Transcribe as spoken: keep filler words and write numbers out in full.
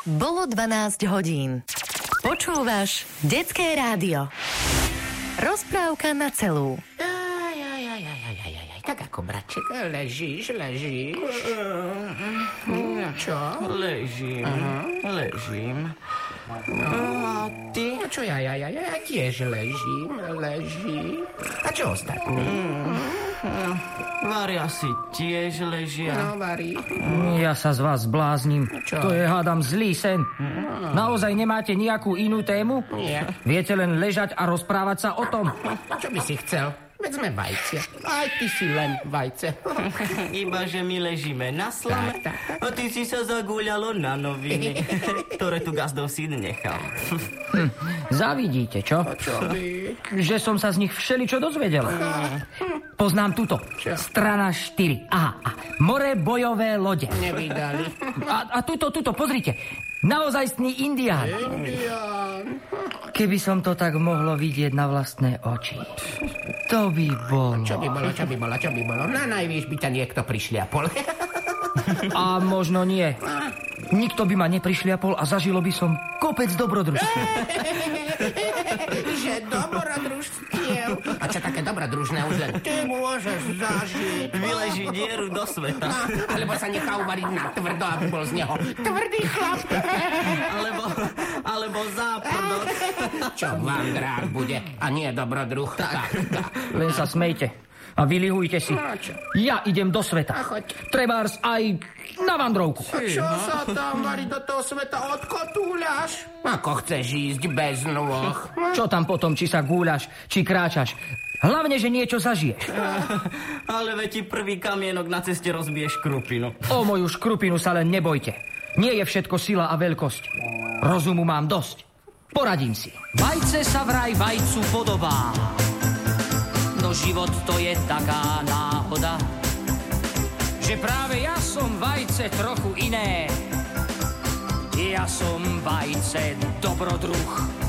Bolo dvanásť hodín. Počúvaš Detské rádio. Rozprávka na celú. Aj, aj, aj, aj, aj, aj, aj. Tak ako, bratček, ležíš, ležíš. No čo? Ležím, uh-huh. ležím. No a ty? No čo ja, ja, ja, ja tiež ležím, ležím. A čo ostatní? Mm. Vari asi tiež ležia. No, Vari. Ja sa z vás zbláznim. Čo? To je, hádam, zlý sen. No. Naozaj nemáte nejakú inú tému? Nie. Viete len ležať a rozprávať sa o tom? Čo by si chcel? Veď sme vajce. Aj ty si len vajce. Iba, že my ležíme na slame Tak, tak, tak. a ty si sa zagúľalo na noviny, ktoré tu gazdov si nechal. Hm, zavidíte, čo? Čo by? Že som sa z nich všeličo dozvedel. Poznám tuto. Čo? Strana štyri. Aha, a more bojové lode. Nevydali. A, a tuto, tuto, pozrite. Naozajstný indián. Indián. Keby som to tak mohlo vidieť na vlastné oči. To by bolo. Čo by bolo, čo by bolo, čo by bolo? Na najvýš by ťa niekto prišliapol. A možno nie. Nikto by ma neprišliapol a zažilo by som kopec dobrodružstiev. Že dobrodružstiev. A čo také dobrodružné už len ty môžeš zažiť? Vyleží dieru do sveta. No, alebo sa nechá uvariť na tvrdo, aby bol z neho tvrdý chlap. Alebo, alebo záprdok. Čo vandrák bude a nie dobrodruh. Tak, tak. Len sa smejte a vylihujte si. No, čo? Ja idem do sveta. A choď. Trebárs aj na vandrovku. A čo sa tam, Vari, do toho sveta odkotúľaš? Ako chceš ísť bez nôh? Čo tam potom, či sa gúľaš, či kráčaš? Hlavne, že niečo zažiješ. Ale veď ti prvý kamienok na ceste rozbije škrupinu. O moju škrupinu sa len nebojte. Nie je všetko sila a veľkosť. Rozumu mám dosť. Poradím si. Vajce sa vraj vajcu podobá. No život to je taká náhoda, že práve ja som vajce trochu iné. Ja som vajce dobrodruh.